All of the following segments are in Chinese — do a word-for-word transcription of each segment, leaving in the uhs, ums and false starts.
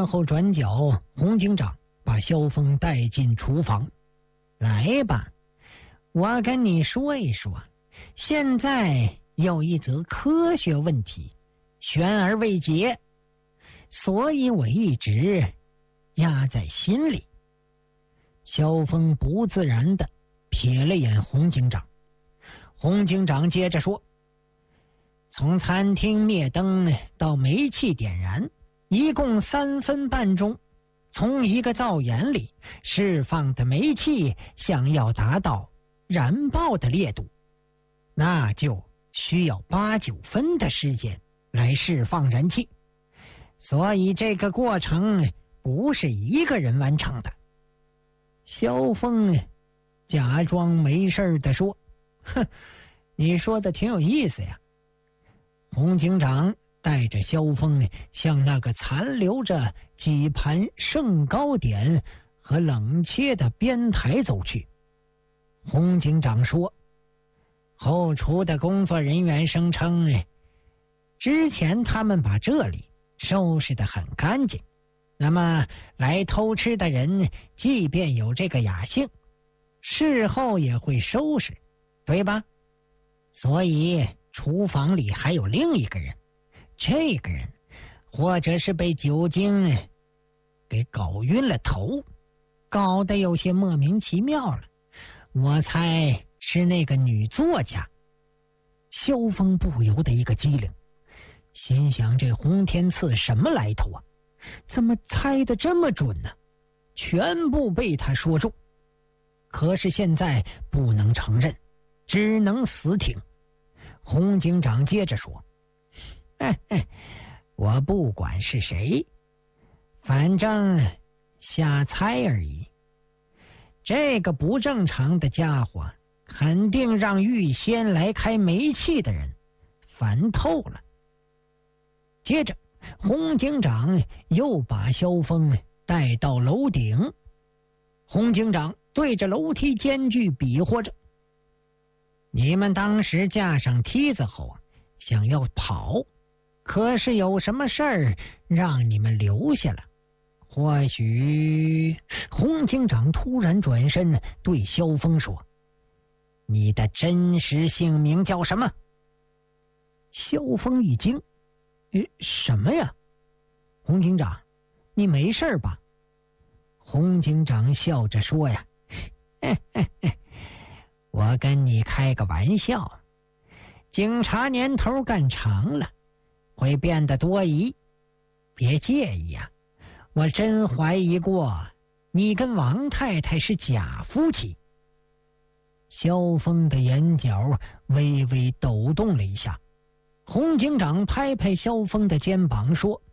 然后转角，洪警长把萧峰带进厨房。来吧，我跟你说一说，现在有一则科学问题悬而未决，所以我一直压在心里。萧峰不自然地瞥了眼洪警长。洪警长接着说，从餐厅灭灯到煤气点燃，一共三分半钟。从一个灶眼里释放的煤气想要达到燃爆的烈度，那就需要八九分的时间来释放燃气，所以这个过程不是一个人完成的。萧峰假装没事的说，哼，你说的挺有意思呀。洪警长带着萧峰向那个残留着几盘剩糕点和冷切的边台走去。洪警长说，后厨的工作人员声称，之前他们把这里收拾得很干净，那么来偷吃的人即便有这个雅兴，事后也会收拾，对吧？所以厨房里还有另一个人，这个人或者是被酒精给搞晕了头，搞得有些莫名其妙了。我猜是那个女作家。萧峰不由得一个机灵，心想这洪天赐什么来头啊？怎么猜得这么准呢？全部被他说中。可是现在不能承认，只能死挺。洪警长接着说，嘿嘿，我不管是谁，反正瞎猜而已。这个不正常的家伙肯定让预先来开煤气的人烦透了。接着洪警长又把萧峰带到楼顶。洪警长对着楼梯间距比划着，你们当时架上梯子后想要跑，可是有什么事儿让你们留下了？或许……洪警长突然转身对萧峰说，你的真实姓名叫什么？萧峰一惊，什么呀？洪警长，你没事吧？洪警长笑着说呀，嘿嘿嘿，我跟你开个玩笑，警察年头干长了会变得多疑，别介意啊，我真怀疑过你跟王太太是假夫妻。萧峰的眼角微微抖动了一下。洪警长拍拍萧峰的肩膀说，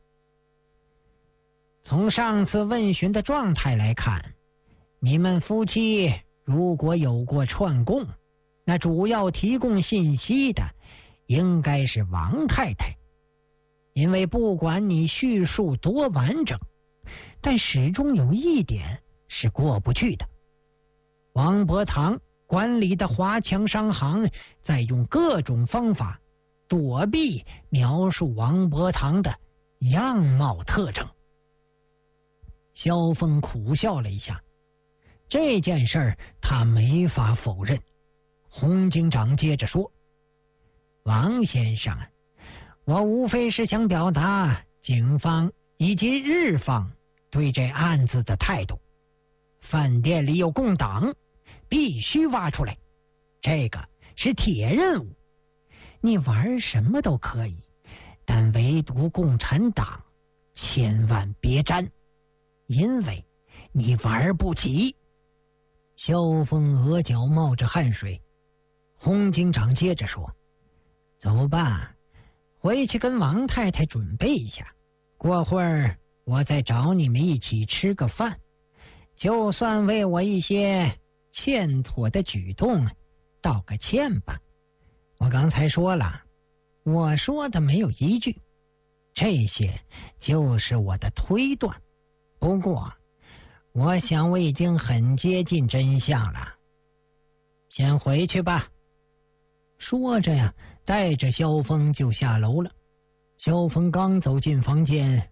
从上次问询的状态来看，你们夫妻如果有过串供，那主要提供信息的应该是王太太，因为不管你叙述多完整，但始终有一点是过不去的。王伯堂管理的华强商行在用各种方法躲避描述王伯堂的样貌特征。萧峰苦笑了一下，这件事儿他没法否认。洪警长接着说，王先生，我无非是想表达警方以及日方对这案子的态度。饭店里有共党，必须挖出来，这个是铁任务。你玩什么都可以，但唯独共产党千万别沾，因为你玩不起。萧峰额角冒着汗水。洪警长接着说，走吧，回去跟王太太准备一下，过会儿我再找你们一起吃个饭，就算为我一些欠妥的举动道个歉吧。我刚才说了，我说的没有依据，这些就是我的推断。不过我想我已经很接近真相了，先回去吧。说着呀，带着萧峰就下楼了。萧峰刚走进房间，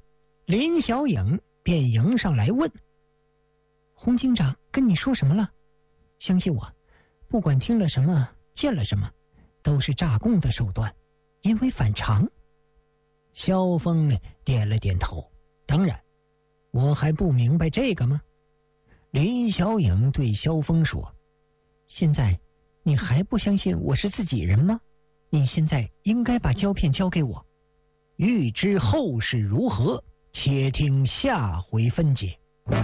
林小影便迎上来问：洪警长跟你说什么了？相信我，不管听了什么见了什么，都是诈供的手段，因为反常。萧峰点了点头，当然，我还不明白这个吗？林小影对萧峰说：现在你还不相信我是自己人吗？你现在应该把胶片交给我。欲知后事如何，且听下回分解。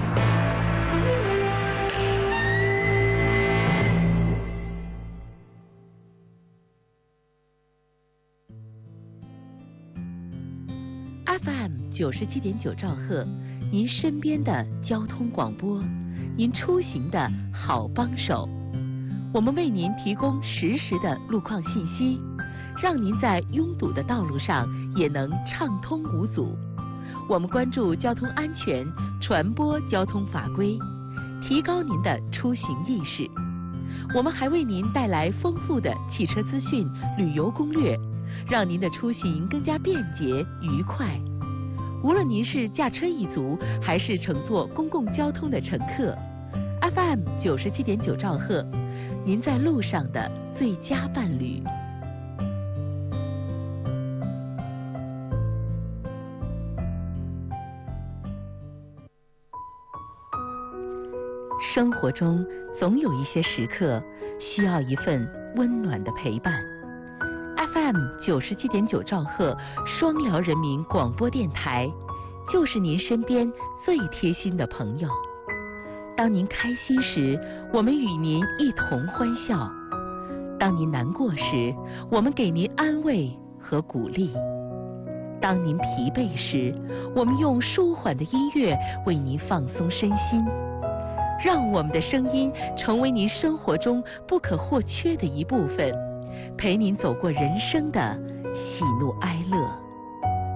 F M 九十七点九兆赫，您身边的交通广播，您出行的好帮手。我们为您提供实时的路况信息，让您在拥堵的道路上也能畅通无阻。我们关注交通安全，传播交通法规，提高您的出行意识。我们还为您带来丰富的汽车资讯、旅游攻略，让您的出行更加便捷愉快。无论您是驾车一族，还是乘坐公共交通的乘客 ，F M 九十七点九兆赫，您在路上的最佳伴侣。生活中总有一些时刻需要一份温暖的陪伴。F M 九十七点九兆赫双辽人民广播电台，就是您身边最贴心的朋友。当您开心时，我们与您一同欢笑；当您难过时，我们给您安慰和鼓励；当您疲惫时，我们用舒缓的音乐为您放松身心。让我们的声音成为您生活中不可或缺的一部分，陪您走过人生的喜怒哀乐。